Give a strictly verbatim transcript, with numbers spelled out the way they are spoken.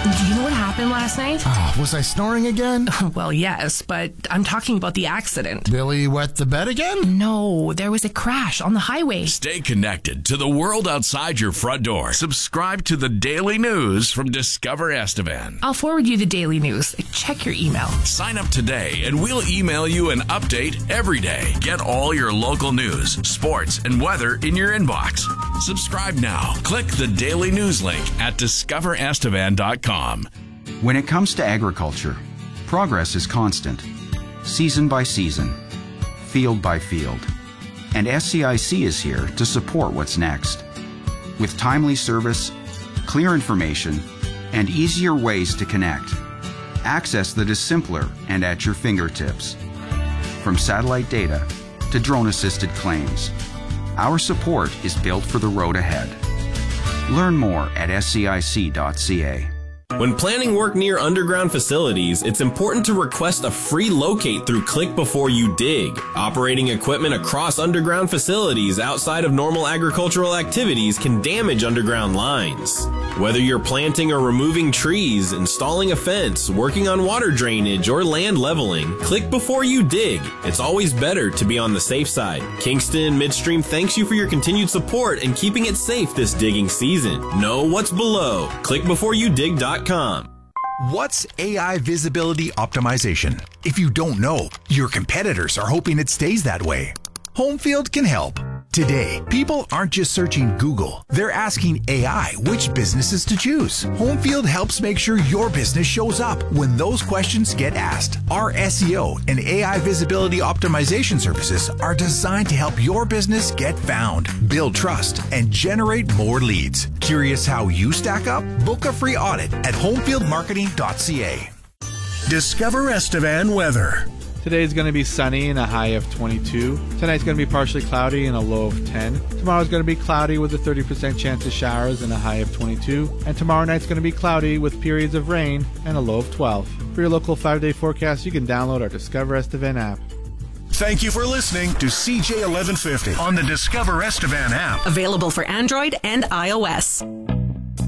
Do you know what happened last night? Oh, was I snoring again? Well, yes, but I'm talking about the accident. Billy wet the bed again? No, there was a crash on the highway. Stay connected to the world outside your front door. Subscribe to the Daily News from Discover Estevan. I'll forward you the daily news. Check your email. Sign up today and we'll email you an update every day. Get all your local news, sports, and weather in your inbox. Subscribe now. Click the Daily News link at discover estevan dot com. When it comes to agriculture, progress is constant, season by season, field by field, and S C I C is here to support what's next. With timely service, clear information, and easier ways to connect, access that is simpler and at your fingertips. From satellite data to drone-assisted claims, our support is built for the road ahead. Learn more at S C I C dot C A. When planning work near underground facilities, it's important to request a free locate through Click Before You Dig. Operating equipment across underground facilities outside of normal agricultural activities can damage underground lines. Whether you're planting or removing trees, installing a fence, working on water drainage, or land leveling, click before you dig. It's always better to be on the safe side. Kingston Midstream thanks you for your continued support and keeping it safe this digging season. Know what's below. click before you dig dot com. What's A I visibility optimization? If you don't know, your competitors are hoping it stays that way. Homefield can help. Today, people aren't just searching Google. They're asking A I which businesses to choose. Homefield helps make sure your business shows up when those questions get asked. Our S E O and A I visibility optimization services are designed to help your business get found, build trust, and generate more leads. Curious how you stack up? Book a free audit at homefield marketing dot c a. Discover Estevan weather. Today's going to be sunny and a high of twenty-two. Tonight's going to be partially cloudy and a low of ten. Tomorrow's going to be cloudy with a thirty percent chance of showers and a high of twenty-two. And tomorrow night's going to be cloudy with periods of rain and a low of twelve. For your local five-day forecast, you can download our Discover Estevan app. Thank you for listening to C J eleven fifty on the Discover Estevan app. Available for Android and iOS.